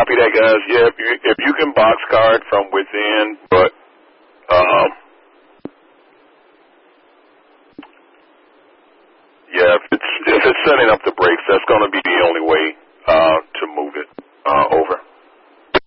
Copy that, guys. Yeah, if you can box card from within, but yeah, if it's setting up